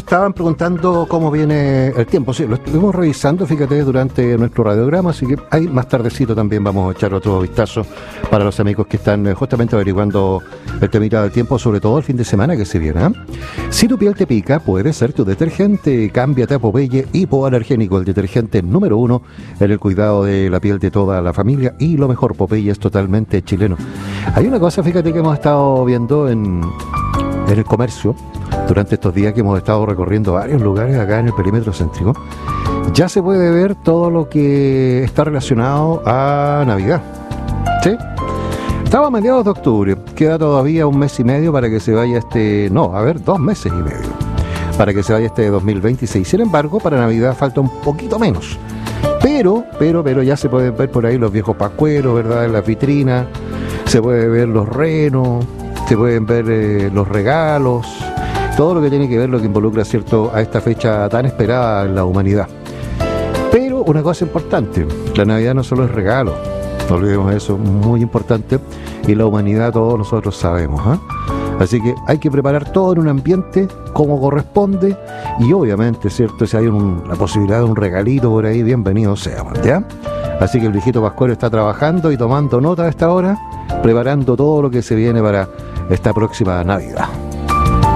estaban preguntando cómo viene el tiempo. Sí, lo estuvimos revisando, fíjate, durante nuestro radiograma, así que ahí más tardecito también vamos a echar otro vistazo para los amigos que están justamente averiguando el temita del tiempo, sobre todo el fin de semana que se viene, ¿eh? Si tu piel te pica, puede ser tu detergente. Cámbiate a Popeye Hipoalergénico, el detergente número 1 en el cuidado de la piel de toda la familia. Y lo mejor, Popeye es totalmente chileno. Hay una cosa, fíjate, que hemos estado viendo en el comercio durante estos días que hemos estado recorriendo varios lugares acá en el perímetro céntrico. Ya se puede ver todo lo que está relacionado a Navidad, ¿sí? Estaba a mediados de octubre, queda todavía un mes y medio para que se vaya 2 meses y medio para que se vaya este 2026. Sin embargo, para Navidad falta un poquito menos, pero ya se pueden ver por ahí los viejos pascueros, ¿verdad?, en las vitrinas, se puede ver los renos, se pueden ver los regalos, todo lo que tiene que ver, lo que involucra, ¿cierto?, a esta fecha tan esperada en la humanidad. Pero una cosa importante, la Navidad no solo es regalo, no olvidemos eso, muy importante, y la humanidad todos nosotros sabemos, ¿eh? Así que hay que preparar todo en un ambiente como corresponde, y obviamente, ¿cierto?, si hay la posibilidad de un regalito por ahí, bienvenido sea, ¿ya? Así que el viejito pascuero está trabajando y tomando nota a esta hora, preparando todo lo que se viene para esta próxima Navidad.